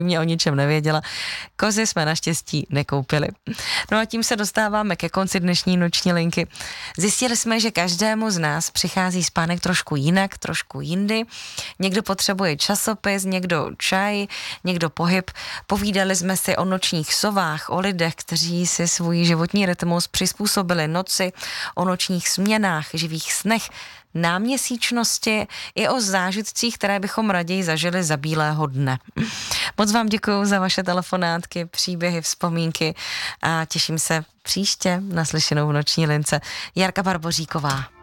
mě o ničem nevěděla. Kozy jsme naštěstí nekoupili. No a tím se dostáváme ke konci dnešní noční linky. Zjistili jsme, že každému z nás přichází spánek trošku jinak, trošku jindy. Někdo potřebuje časopis, někdo čaj, někdo pohyb. Povídali jsme si o nočních sovách, o lidech, kteří si svůj životní rytmus přizpůsobili noci, o nočních směnách, živých snech, náměsíčnosti i o zážitcích, které bychom raději zažili za bílého dne. Moc vám děkuju za vaše telefonátky, příběhy, vzpomínky a těším se příště na slyšenou v noční lince. Jarka Barboříková.